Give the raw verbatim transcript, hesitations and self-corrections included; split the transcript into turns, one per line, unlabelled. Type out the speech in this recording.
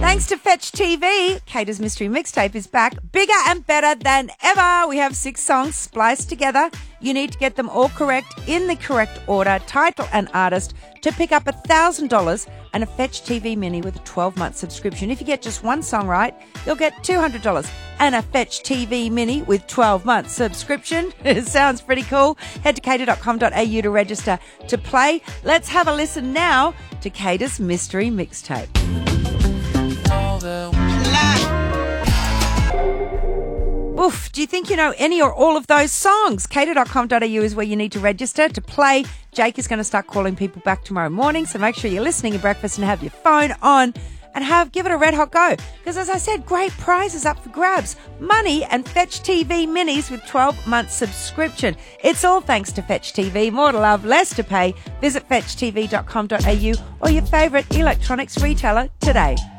Thanks to Fetch T V, Kata's Mystery Mixtape is back, bigger and better than ever. We have six songs spliced together. You need to get them all correct in the correct order, title and artist, to pick up one thousand dollars and a Fetch T V Mini with a twelve-month subscription. If you get just one song right, you'll get two hundred dollars and a Fetch T V Mini with twelve-month subscription. It sounds pretty cool. Head to kata dot com dot a u to register to play. Let's have a listen now to Kata's Mystery Mixtape. Oof, do you think you know any or all of those songs? kata dot com dot a u is where you need to register to play. Jake is going to start calling people back tomorrow morning, so make sure you're listening at breakfast and have your phone on and have give it a red hot go. Because as I said, great prizes up for grabs. Money and Fetch T V Minis with twelve-month subscription. It's all thanks to Fetch T V. More to love, less to pay. Visit fetch t v dot com dot a u or your favourite electronics retailer today.